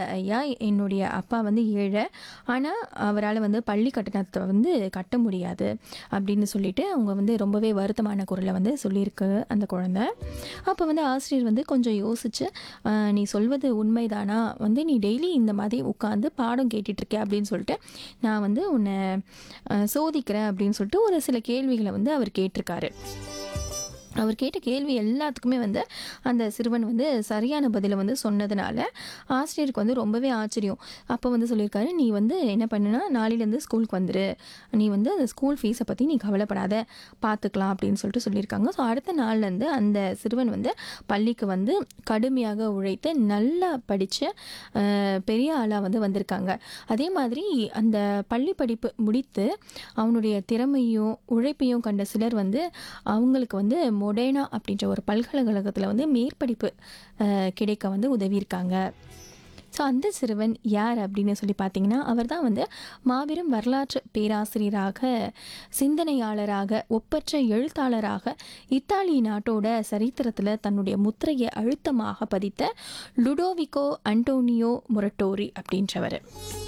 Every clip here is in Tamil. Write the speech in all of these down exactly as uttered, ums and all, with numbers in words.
ஐயா, என்னுடைய அப்பா வந்து ஏழை. ஆனா, அவரால வந்து பள்ளி கட்டணத்த வந்து கட்ட முடியாது." அப்படின்னு சொல்லிட்டு அவங்க வந்து ரொம்பவே வருத்தமான குரல்ல வந்து சொல்லியிருக்கு அந்த குழந்தை. அப்ப வந்து ஆசிரியர் வந்து கொஞ்சம் யோசிச்சு, "அ நீ சொல்வது உண்மைதானா? வந்து நீ டெய்லி இந்த மாதிரி உட்காந்து பாடம் கேட்டுட்டு இருக்க அப்படின்னு சொல்லிட்டு, நான் வந்து உன்ன அ சோதிக்கிறேன்." அப்படின்னு சொல்லிட்டு ஒரு சில கேள்விகள வந்து அவர் கேட்டிருக்காரு. அவர் கேட்ட கேள்வி எல்லாத்துக்குமே வந்து அந்த சிறுவன் வந்து சரியான பதில வந்து சொன்னதுனால, ஆசிரியருக்கு வந்து ரொம்பவே ஆச்சரியம். அப்போ வந்து சொல்லியிருக்காரு, "நீ வந்து என்ன பண்ணுனா, நாளையிலேருந்து ஸ்கூலுக்கு வந்துரு. நீ வந்து அந்த ஸ்கூல் ஃபீஸ பத்தி நீ கவலைப்படாத. பார்த்துக்கலாம்." அப்படின்னு சொல்லிட்டு சொல்லியிருக்காங்க. ஸோ அடுத்த நாள்லேருந்து அந்த சிறுவன் வந்து பள்ளிக்கு வந்து கடுமையாக உழைத்து, நல்லா படிச்சு அ பெரிய ஆளா வந்து வந்திருக்காங்க. அதே மாதிரி அந்த பள்ளி படிப்பு முடித்து, அவனுடைய திறமையும், உழைப்பையும் கண்ட சிலர் வந்து அவங்களுக்கு வந்து மொடேனா அப்படின்ற ஒரு பல்கலைக்கழகத்துல வந்து மேற்படிப்பு அ கிடைக்க வந்து உதவியிருக்காங்க. ஸோ அந்த சிறுவன் யார் அப்படின்னு சொல்லி பார்த்தீங்கன்னா, அவர் தான் வந்து மாபெரும் வரலாற்று பேராசிரியராக, சிந்தனையாளராக, ஒப்பற்ற எழுத்தாளராக, இத்தாலி நாட்டோட சரித்திரத்தில தன்னுடைய முத்திரைய அழுத்தமாக பதித்த லுடோவிகோ அன்டோனியோ மொரட்டோரி அப்படின்றவரு.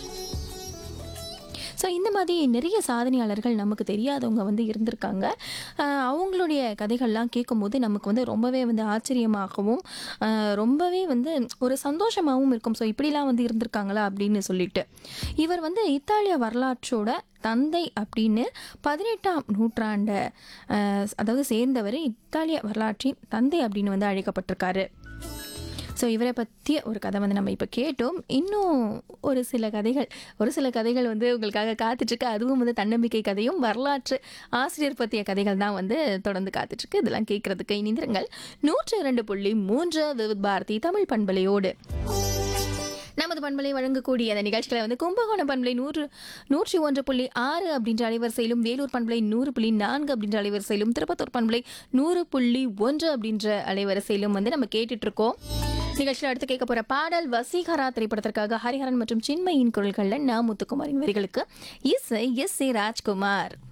ஸோ இந்த மாதிரி நிறைய சாதனையாளர்கள் நமக்கு தெரியாதவங்க வந்து இருந்திருக்காங்க. அ அவங்களுடைய கதைகள்லாம் கேட்கும்போது நமக்கு வந்து ரொம்பவே வந்து ஆச்சரியமாகவும், அ ரொம்பவே வந்து ஒரு சந்தோஷமாவும் இருக்கும். ஸோ இப்படிலாம் வந்து இருந்திருக்காங்களா அப்படின்னு சொல்லிட்டு. இவர் வந்து இத்தாலிய வரலாற்றோட தந்தை அப்படின்னு பதினெட்டாம் நூற்றாண்ட அ அதாவது சேர்ந்தவர் இத்தாலிய வரலாற்றின் தந்தை அப்படின்னு வந்து அழைக்கப்பட்டிருக்காரு. ஸோ இவரை பற்றிய ஒரு கதை வந்து நம்ம இப்போ கேட்டோம். இன்னும் ஒரு சில கதைகள் ஒரு சில கதைகள் வந்து உங்களுக்காக காத்துட்ருக்கு. அதுவும் வந்து தன்னம்பிக்கை கதையும், வரலாற்று ஆசிரியர் பற்றிய கதைகள் தான் வந்து தொடர்ந்து காத்துட்ருக்கு. இதெல்லாம் கேட்குறதுக்கு இணைந்திருங்கள். நூற்று இரண்டு புள்ளி மூன்று விவித் பாரதி தமிழ் பண்பலையோடு. நமது பண்பலை வழங்கக்கூடிய அந்த நிகழ்ச்சிகளை வந்து கும்பகோணம் பண்பலை நூறு நூற்றி ஒன்று புள்ளி ஆறு அப்படின்ற அலைவரிசையிலும், வேலூர் பண்பலை நூறு புள்ளி நான்கு அப்படின்ற அலைவரிசையிலும், திருப்பத்தூர் பண்பலை நூறு புள்ளி ஒன்று அப்படின்ற அலைவரிசையிலும் வந்து நம்ம கேட்டுட்டு இருக்கோம். நிகழ்ச்சியில் அடுத்து கேட்க போற பாடல் வசீகரா திரைப்படத்திற்காக ஹரிஹரன் மற்றும் சின்மயின் குரல்களில் நா முத்துக்குமாரின் வரிகளுக்கு இசை எஸ் ஏ ராஜ்குமார்.